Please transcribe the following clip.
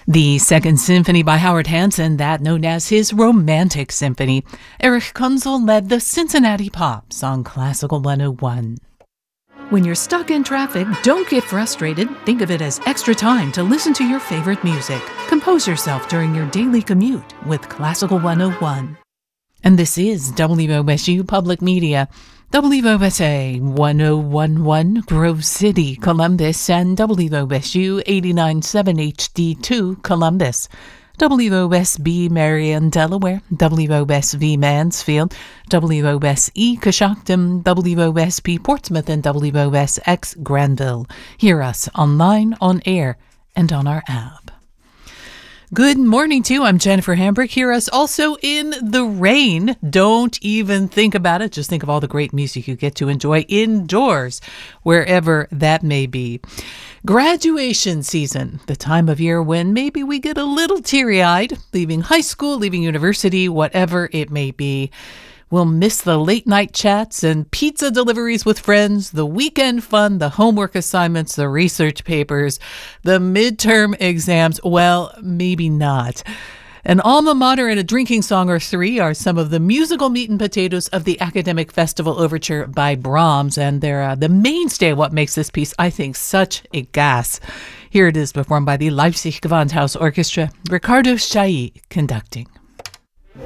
The Second Symphony by Howard Hanson, that known as his Romantic Symphony. Erich Kunzel led the Cincinnati Pops on Classical 101. When you're stuck in traffic, don't get frustrated. Think of it as extra time to listen to your favorite music. Compose yourself during your daily commute with Classical 101. And this is WOSU Public Media. WOSA 1011 Grove City, Columbus, and WOSU 89.7 HD2 Columbus. WOSB Marion, Delaware, WOSV Mansfield, WOSE Coshocton, WOSP Portsmouth, and WOSX Granville. Hear us online, on air, and on our app. Good morning, too. I'm Jennifer Hambrick. Hear us also in the rain. Don't even think about it. Just think of all the great music you get to enjoy indoors, wherever that may be. Graduation season, the time of year when maybe we get a little teary-eyed, leaving high school, leaving university, whatever it may be. We'll miss the late-night chats and pizza deliveries with friends, the weekend fun, the homework assignments, the research papers, the midterm exams. Well, maybe not. An alma mater and a drinking song or three are some of the musical meat and potatoes of the Academic Festival Overture by Brahms, and they're the mainstay of what makes this piece, I think, such a gas. Here it is performed by the Leipzig Gewandhaus Orchestra, Ricardo Chailly conducting.